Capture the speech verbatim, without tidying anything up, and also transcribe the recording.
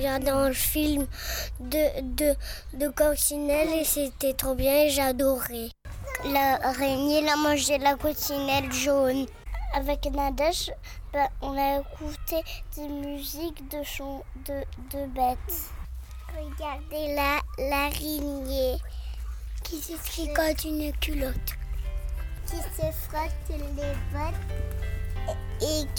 J'adore le film de, de, de Coccinelle et c'était trop bien et j'adorais. L'araignée, elle a mangé la coccinelle jaune. Avec Nadège, ben, on a écouté des musiques de, chon, de, de bêtes. Regardez là, l'araignée qui se tricote une culotte. Qui se frotte les bottes et